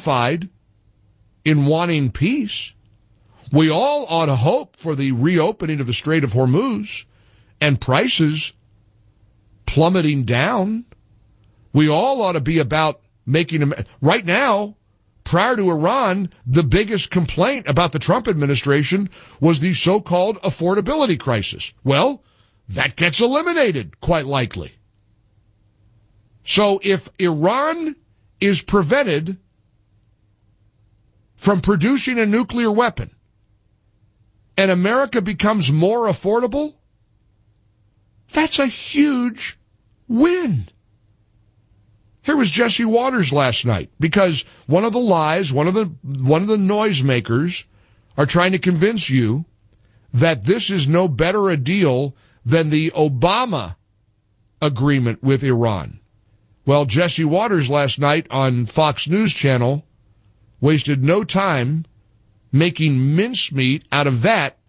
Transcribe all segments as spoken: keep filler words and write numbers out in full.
unified in wanting peace. We all ought to hope for the reopening of the Strait of Hormuz and prices plummeting down. We all ought to be about making them. Right now, prior to Iran, the biggest complaint about the Trump administration was the so-called affordability crisis. Well, that gets eliminated, quite likely. So if Iran is prevented from producing a nuclear weapon and America becomes more affordable, that's a huge win. Here was Jesse Waters last night, because one of the lies, one of the one of the noisemakers are trying to convince you that this is no better a deal than the Obama agreement with Iran. Well, Jesse Waters last night on Fox News Channel wasted no time making mincemeat out of that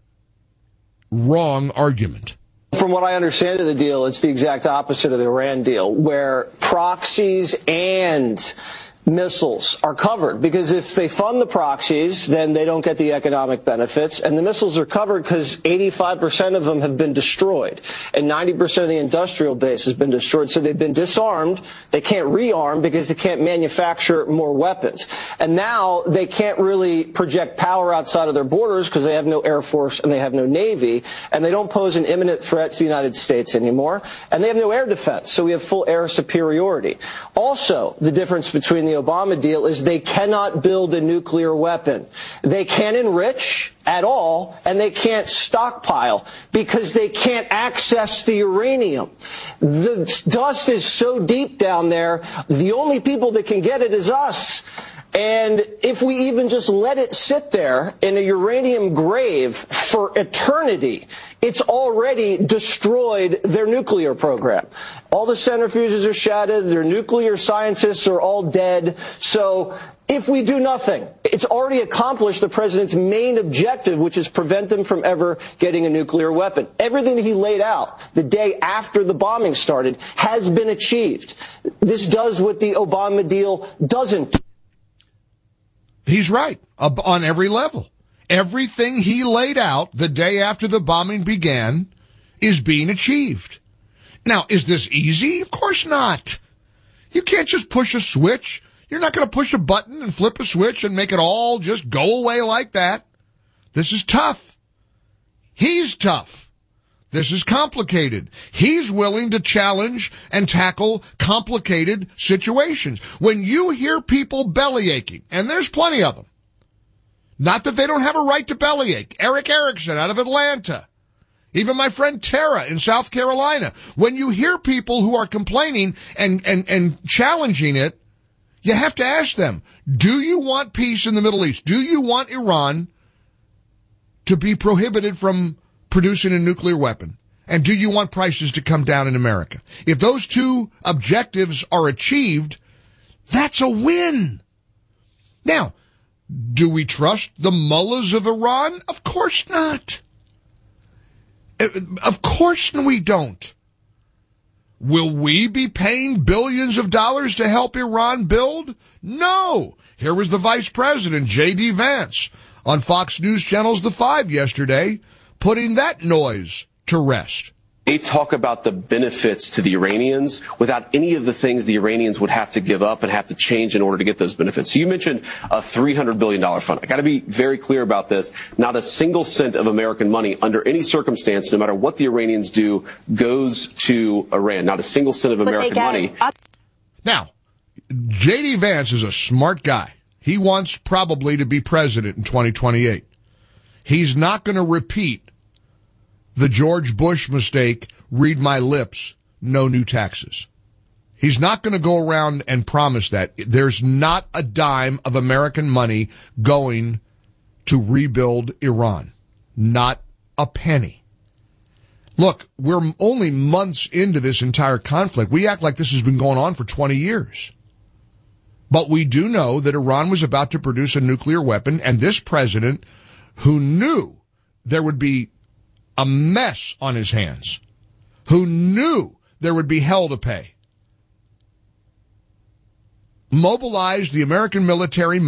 wrong argument. From what I understand of the deal, it's the exact opposite of the Iran deal, where proxies and missiles are covered, because if they fund the proxies, then they don't get the economic benefits, and the missiles are covered because eighty-five percent of them have been destroyed, and ninety percent of the industrial base has been destroyed, so they've been disarmed. They can't rearm because they can't manufacture more weapons, and now they can't really project power outside of their borders because they have no air force and they have no navy, and they don't pose an imminent threat to the United States anymore, and they have no air defense, so we have full air superiority. Also, the difference between the Obama deal is they cannot build a nuclear weapon. They can't enrich at all, and they can't stockpile because they can't access the uranium. The dust is so deep down there, the only people that can get it is us. And if we even just let it sit there in a uranium grave for eternity, it's already destroyed their nuclear program. All the centrifuges are shattered, their nuclear scientists are all dead. So if we do nothing, it's already accomplished the president's main objective, which is prevent them from ever getting a nuclear weapon. Everything he laid out the day after the bombing started has been achieved. This does what the Obama deal doesn't do. He's right on every level. Everything he laid out the day after the bombing began is being achieved. Now, is this easy? Of course not. You can't just push a switch. You're not going to push a button and flip a switch and make it all just go away like that. This is tough. He's tough. This is complicated. He's willing to challenge and tackle complicated situations. When you hear people belly aching, and there's plenty of them, not that they don't have a right to bellyache. Eric Erickson out of Atlanta, even my friend Tara in South Carolina. When you hear people who are complaining and, and, and challenging it, you have to ask them, do you want peace in the Middle East? Do you want Iran to be prohibited from producing a nuclear weapon? And do you want prices to come down in America? If those two objectives are achieved, that's a win. Now, do we trust the mullahs of Iran? Of course not. Of course we don't. Will we be paying billions of dollars to help Iran build? No. Here was the Vice President, J D Vance, on Fox News Channel's The Five yesterday, putting that noise to rest. They talk about the benefits to the Iranians without any of the things the Iranians would have to give up and have to change in order to get those benefits. So you mentioned a three hundred billion dollars fund. I got to be very clear about this. Not a single cent of American money under any circumstance, no matter what the Iranians do, goes to Iran. Not a single cent of American money. Now, J D Vance is a smart guy. He wants probably to be president in twenty twenty-eight. He's not going to repeat the George Bush mistake, read my lips, no new taxes. He's not going to go around and promise that. There's not a dime of American money going to rebuild Iran. Not a penny. Look, we're only months into this entire conflict. We act like this has been going on for twenty years. But we do know that Iran was about to produce a nuclear weapon, and this president, who knew there would be a mess on his hands, who knew there would be hell to pay, mobilized the American military